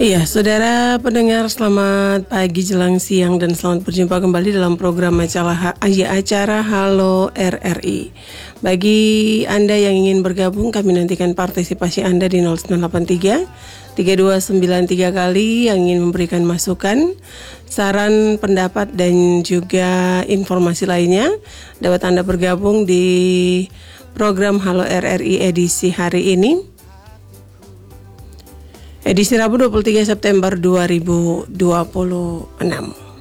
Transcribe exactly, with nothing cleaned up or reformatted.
Iya, saudara pendengar, selamat pagi, jelang siang, dan selamat berjumpa kembali dalam program acara, acara Halo R R I. Bagi Anda yang ingin bergabung, kami nantikan partisipasi Anda di nol sembilan delapan tiga tiga dua sembilan tiga kali yang ingin memberikan masukan, saran, pendapat, dan juga informasi lainnya. Dapat Anda bergabung di program Halo R R I edisi hari ini, edisi Rabu dua puluh tiga September dua ribu dua puluh enam.